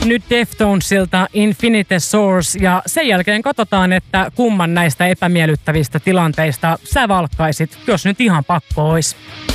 Nyt Deftonesilta Infinite Source ja sen jälkeen katsotaan, että kumman näistä epämiellyttävistä tilanteista sä valkkaisit, jos nyt ihan pakko ois.